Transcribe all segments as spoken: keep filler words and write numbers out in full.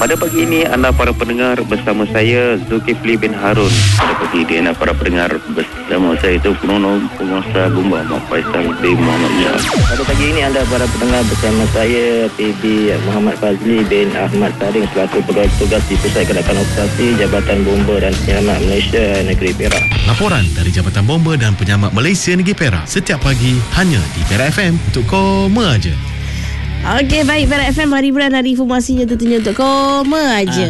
Pada pagi ini anda para pendengar bersama saya Zulkifli bin Harun. Pada pagi ini anda para pendengar bersama saya itu Penolong Penguasa Bomba Muhammad Faisal bin Muhammad Iyas. Pada pagi ini anda para pendengar bersama saya P B Muhammad Fazli bin Ahmad Taring selaku pegawai tugas di Pusat Gerakan Operasi Jabatan Bomba dan Penyelamat Malaysia Negeri Perak. Laporan dari Jabatan Bomba dan Penyelamat Malaysia Negeri Perak setiap pagi hanya di Perak F M untuk koma aja. Okey, baik, Perak F M hari bulan hari informasinya tentunya untuk koma aja.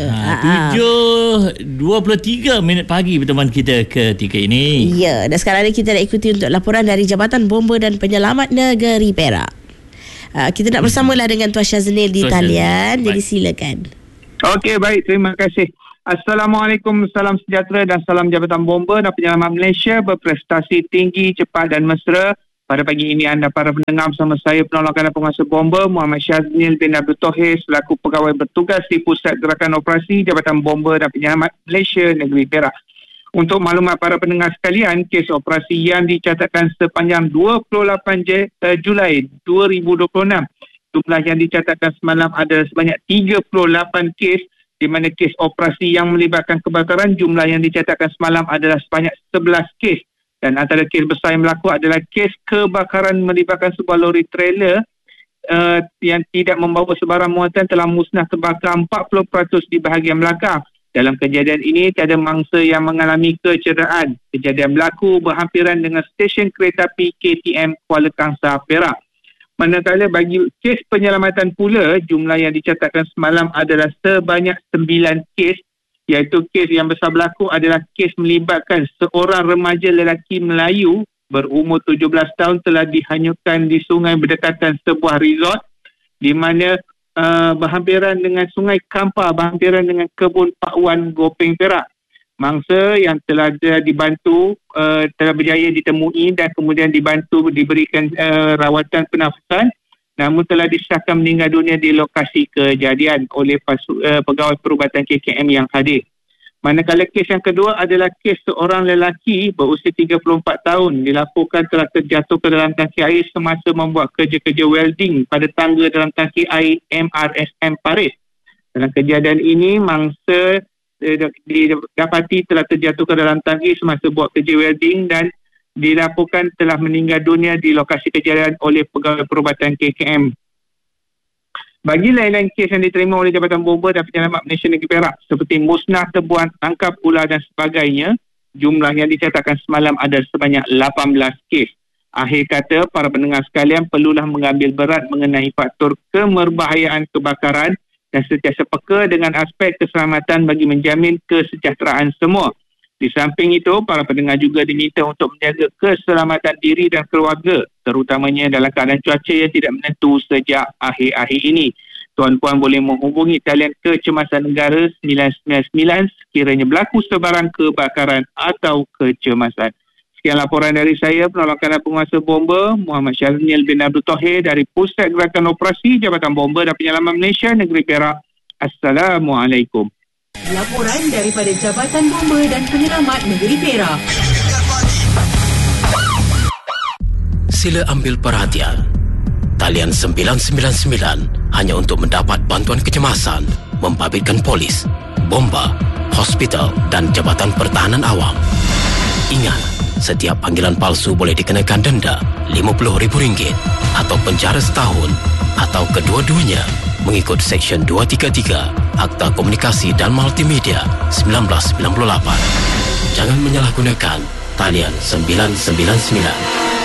tujuh dua puluh tiga minit pagi berteman kita ketika ini. Ya, dan sekarang ni kita nak ikuti untuk laporan dari Jabatan Bomba dan Penyelamat Negeri Perak. Uh, kita nak bersamalah dengan Tuan Syaznil di talian. Jadi silakan. Okey, baik, terima kasih. Assalamualaikum, salam sejahtera dan salam Jabatan Bomba dan Penyelamat Malaysia berprestasi tinggi, cepat dan mesra. Pada pagi ini anda para pendengar bersama saya Penolong Kanan Penguasa Bomba Muhammad Syaznil bin Abdul Tohir selaku pegawai bertugas di Pusat Gerakan Operasi Jabatan Bomba dan Penyelamat Malaysia Negeri Perak. Untuk maklumat para pendengar sekalian, kes operasi yang dicatatkan sepanjang dua puluh lapan Julai dua ribu dua puluh enam. Jumlah yang dicatatkan semalam ada sebanyak tiga puluh lapan kes, di mana kes operasi yang melibatkan kebakaran jumlah yang dicatatkan semalam adalah sebanyak sebelas kes. Dan antara kes besar yang berlaku adalah kes kebakaran melibatkan sebuah lori trailer uh, yang tidak membawa sebarang muatan telah musnah terbakar empat puluh peratus di bahagian belakang. Dalam kejadian ini, tiada mangsa yang mengalami kecederaan. Kejadian berlaku berhampiran dengan stesen kereta api K T M Kuala Kangsar, Perak. Manakala bagi kes penyelamatan pula, jumlah yang dicatatkan semalam adalah sebanyak sembilan kes, iaitu kes yang besar berlaku adalah kes melibatkan seorang remaja lelaki Melayu berumur tujuh belas tahun telah dihanyutkan di sungai berdekatan sebuah resort di mana uh, berhampiran dengan sungai Kampar, berhampiran dengan kebun Pak Wan, Gopeng, Perak. Mangsa yang telah dibantu uh, telah berjaya ditemui dan kemudian dibantu diberikan uh, rawatan pernafasan, namun telah disahkan meninggal dunia di lokasi kejadian oleh pasu, uh, pegawai perubatan K K M yang hadir. Manakala kes yang kedua adalah kes seorang lelaki berusia tiga puluh empat tahun dilaporkan telah terjatuh ke dalam tangki air semasa membuat kerja-kerja welding pada tangga dalam tangki air M R S M Paris. Dalam kejadian ini, mangsa uh, didapati telah terjatuh ke dalam tangki semasa buat kerja welding dan dilaporkan telah meninggal dunia di lokasi kejadian oleh pegawai perubatan K K M. Bagi lain-lain kes yang diterima oleh Jabatan Bomba dan Penyelamat Malaysia Negeri Perak seperti musnah tebuan, tangkap ular dan sebagainya, jumlah yang dicatatkan semalam ada sebanyak lapan belas kes. Akhir kata, para pendengar sekalian perlulah mengambil berat mengenai faktor kemerbahayaan kebakaran dan sentiasa peka dengan aspek keselamatan bagi menjamin kesejahteraan semua. Di samping itu, para pendengar juga diminta untuk menjaga keselamatan diri dan keluarga, terutamanya dalam keadaan cuaca yang tidak menentu sejak akhir-akhir ini. Tuan-puan boleh menghubungi talian Kecemasan Negara sembilan sembilan sembilan sekiranya berlaku sebarang kebakaran atau kecemasan. Sekian laporan dari saya, Penolong Kanan Penguasa Bomba Muhammad Syaznil bin Abdul Tohir dari Pusat Gerakan Operasi Jabatan Bomba dan Penyelamat Malaysia Negeri Perak. Assalamualaikum. Laporan daripada Jabatan Bomba dan Penyelamat Negeri Perak. Sila ambil perhatian. Talian sembilan sembilan sembilan hanya untuk mendapat bantuan kecemasan, membabitkan polis, bomba, hospital dan Jabatan Pertahanan Awam. Ingat, setiap panggilan palsu boleh dikenakan denda lima puluh ribu ringgit atau penjara setahun atau kedua-duanya mengikut Seksyen dua tiga tiga Akta Komunikasi dan Multimedia seribu sembilan ratus sembilan puluh lapan. Jangan menyalahgunakan talian sembilan sembilan sembilan.